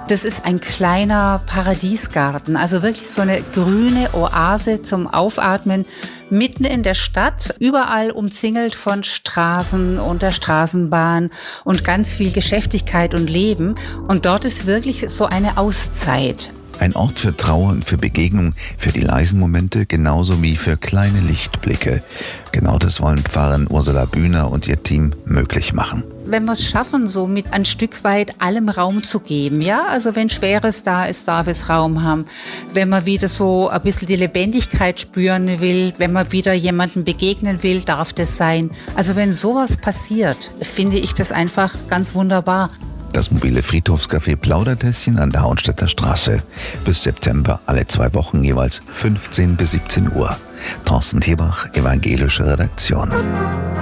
Das ist ein kleiner Paradiesgarten, also wirklich so eine grüne Oase zum Aufatmen, mitten in der Stadt, überall umzingelt von Straßen und der Straßenbahn und ganz viel Geschäftigkeit und Leben. Und dort ist wirklich so eine Auszeit. Ein Ort für Trauer und für Begegnung, für die leisen Momente, genauso wie für kleine Lichtblicke. Genau das wollen Pfarrerin Ursula Bühner und ihr Team möglich machen. Wenn wir es schaffen, so mit ein Stück weit allem Raum zu geben, ja, also wenn Schweres da ist, darf es Raum haben. Wenn man wieder so ein bisschen die Lebendigkeit spüren will, wenn man wieder jemandem begegnen will, darf das sein. Also wenn sowas passiert, finde ich das einfach ganz wunderbar. Das mobile Friedhofscafé Plaudertässchen an der Hauenstädter Straße. Bis September alle 2 Wochen jeweils 15 bis 17 Uhr. Thorsten Thiebach, Evangelische Redaktion.